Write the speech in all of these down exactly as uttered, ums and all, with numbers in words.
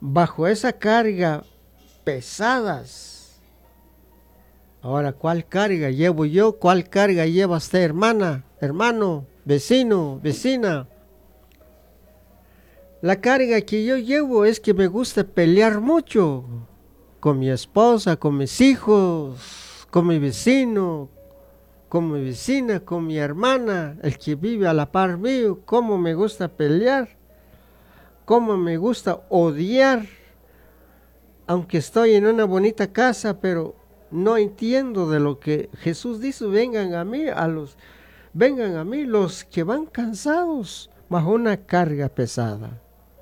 bajo esa carga pesadas. Ahora, ¿cuál carga llevo yo? ¿Cuál carga lleva usted, hermana, hermano, vecino, vecina? La carga que yo llevo es que me gusta pelear mucho con mi esposa, con mis hijos, con mi vecino, con mi vecina, con mi hermana, el que vive a la par mío. Cómo me gusta pelear, cómo me gusta odiar, aunque estoy en una bonita casa, pero no entiendo de lo que Jesús dice. Vengan a mí, a los, vengan a mí los que van cansados bajo una carga pesada.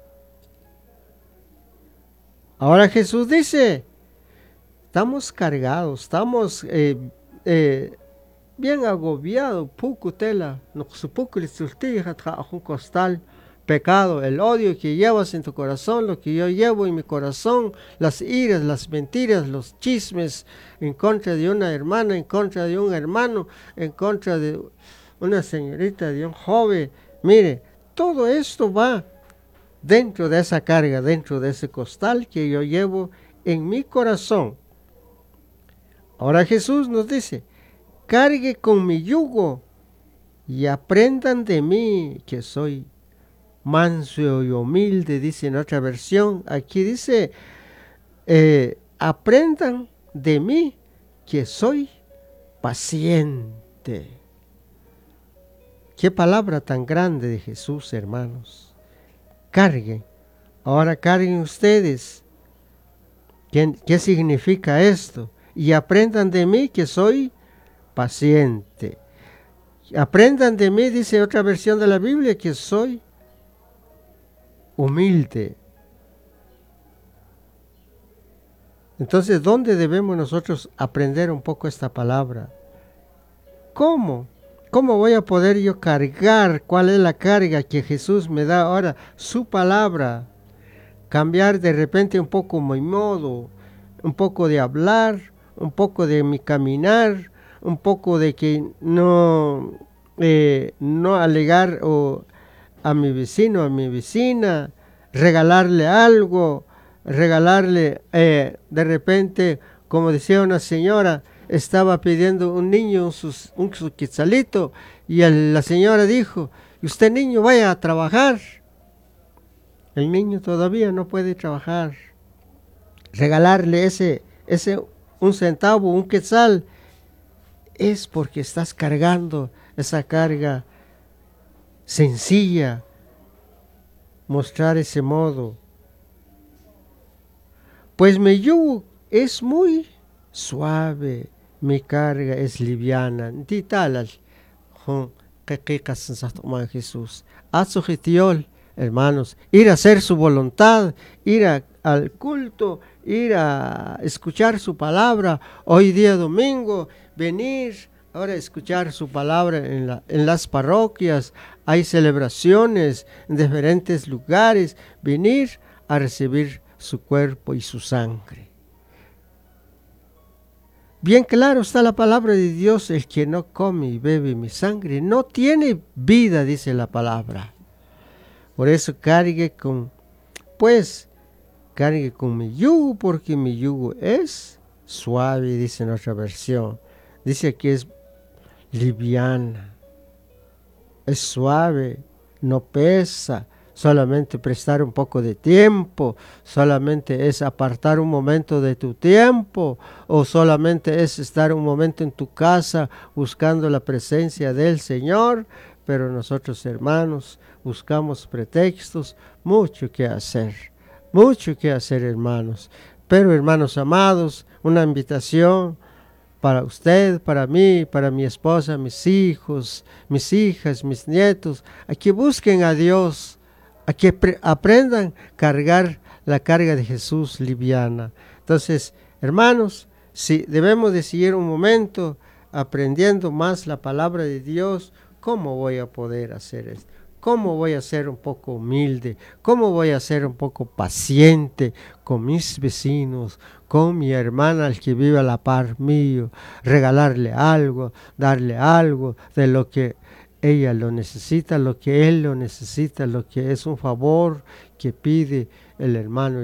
Ahora Jesús dice, estamos cargados, estamos eh, eh, bien agobiados, poco tela, no se poco le un costal, pecado, el odio que llevas en tu corazón, lo que yo llevo en mi corazón, las iras, las mentiras, los chismes en contra de una hermana, en contra de un hermano, en contra de una señorita, de un joven. Mire, todo esto va dentro de esa carga, dentro de ese costal que yo llevo en mi corazón. Ahora Jesús nos dice, cargue con mi yugo y aprendan de mí que soy manso y humilde, dice en otra versión. Aquí dice, eh, aprendan de mí que soy paciente. Qué palabra tan grande de Jesús, hermanos. Carguen. Ahora carguen ustedes. ¿Qué, qué significa esto? Y aprendan de mí que soy paciente. Aprendan de mí, dice otra versión de la Biblia, que soy humilde. Entonces, ¿dónde debemos nosotros aprender un poco esta palabra? ¿Cómo? ¿Cómo voy a poder yo cargar? ¿Cuál es la carga que Jesús me da ahora? Su palabra. Cambiar de repente un poco mi modo, un poco de hablar, un poco de mi caminar, un poco de que no, eh, no alegar o a mi vecino, a mi vecina, regalarle algo, regalarle eh, de repente, como decía una señora, estaba pidiendo un niño un, sus, un su quetzalito y el, la señora dijo, usted niño vaya a trabajar. El niño todavía no puede trabajar. Regalarle ese, ese un centavo, un quetzal, es porque estás cargando esa carga sencilla. Mostrar ese modo. Pues mi yugo es muy suave, mi carga es liviana. Jesús. A su gestión, hermanos, ir a hacer su voluntad, ir a, al culto, ir a escuchar su palabra. Hoy día domingo, venir ahora a escuchar su palabra en, la, en las parroquias. Hay celebraciones en diferentes lugares. Venir a recibir su cuerpo y su sangre. Bien claro está la palabra de Dios, el que no come y bebe mi sangre no tiene vida, dice la palabra. Por eso cargue con, pues, cargue con mi yugo, porque mi yugo es suave, dice en otra versión. Dice que es liviana, es suave, no pesa. Solamente prestar un poco de tiempo, solamente es apartar un momento de tu tiempo, o solamente es estar un momento en tu casa buscando la presencia del Señor. Pero nosotros, hermanos, buscamos pretextos, mucho que hacer, mucho que hacer, hermanos. Pero, hermanos amados, una invitación para usted, para mí, para mi esposa, mis hijos, mis hijas, mis nietos, a que busquen a Dios, a que pre- aprendan a cargar la carga de Jesús liviana. Entonces, hermanos, si debemos de seguir un momento aprendiendo más la palabra de Dios, ¿cómo voy a poder hacer esto? ¿Cómo voy a ser un poco humilde? ¿Cómo voy a ser un poco paciente con mis vecinos, con mi hermana, el que vive a la par mío? Regalarle algo, darle algo de lo que ella lo necesita, lo que él lo necesita, lo que es un favor que pide el hermano.